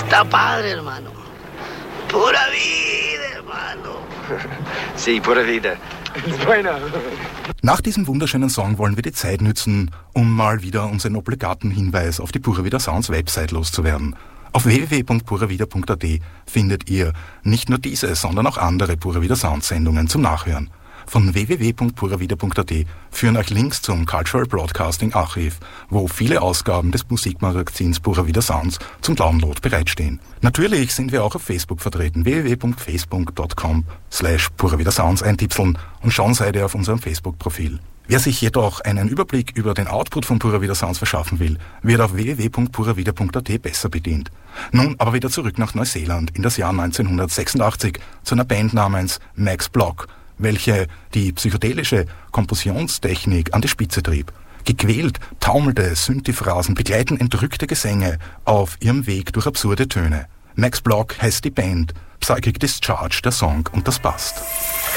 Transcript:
Está padre, hermano. Pura vida, hermano. Sí, pura vida. Bueno. Nach diesem wunderschönen Song wollen wir die Zeit nützen, um mal wieder unseren obligaten Hinweis auf die Pura Vida Sounds Website loszuwerden. Auf www.puravida.at findet ihr nicht nur diese, sondern auch andere Pura Vida Sounds Sendungen zum Nachhören. Von www.puravida.at führen euch Links zum Cultural Broadcasting Archiv, wo viele Ausgaben des Musikmagazins Pura Vida Sounds zum Download bereitstehen. Natürlich sind wir auch auf Facebook vertreten, www.facebook.com/puravidasounds eintipseln und schauen seid ihr auf unserem Facebook-Profil. Wer sich jedoch einen Überblick über den Output von Pura Vida Sounds verschaffen will, wird auf www.puravida.at besser bedient. Nun aber wieder zurück nach Neuseeland in das Jahr 1986 zu einer Band namens Max Block, welche die psychedelische Kompositionstechnik an die Spitze trieb. Gequält taumelnde Synthi-Phrasen begleiten entrückte Gesänge auf ihrem Weg durch absurde Töne. Max Block heißt die Band, Psychic Discharge der Song und das passt.